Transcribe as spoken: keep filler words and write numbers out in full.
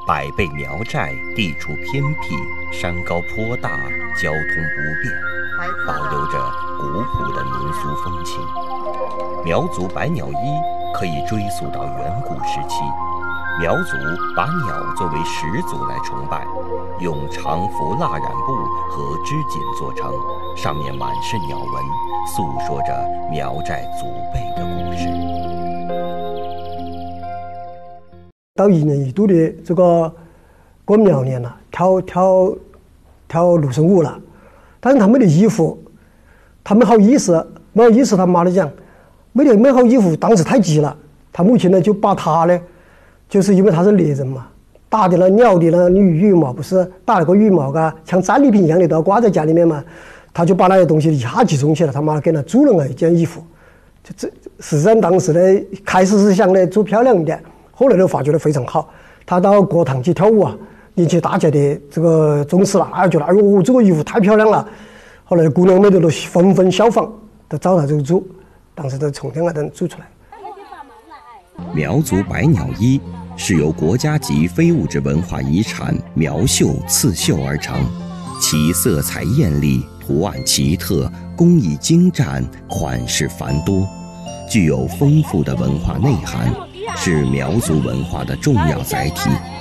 百倍苗寨地处偏僻，山高坡大，交通不便，保留着古朴的民俗风情。苗族百鸟衣可以追溯到远古时期，苗族把鸟作为始祖来崇拜，用长服蜡染布和织锦做成，上面满是鸟纹，诉说着苗寨祖辈的故事。 到一年一度的这个过苗年了，跳跳跳芦笙舞了，但是他们的衣服，他没好意思，没好意思，他妈的讲，没得没好衣服，当时太急了，他母亲呢就把他呢，就是因为他是猎人嘛，打的了鸟的了羽羽毛，不是打了个羽毛嘎，像战利品一样的都要挂在家里面嘛，他就把那些东西一下集中起来，他妈给他做了一件衣服，就这实际上当时呢，开始是想呢做漂亮一点。后来都发觉得非常好，他到国堂去跳舞啊，引起大家的这个重视了，哎，觉得哎呦这个衣服太漂亮了。后来姑娘们都纷纷效仿，都照他这个做，当时都从这样的做出来。 苗族百鸟衣是由国家级非物质文化遗产苗绣刺绣而成，其色彩艳丽，图案奇特，工艺精湛，款式繁多，具有丰富的文化内涵，是苗族文化的重要载体。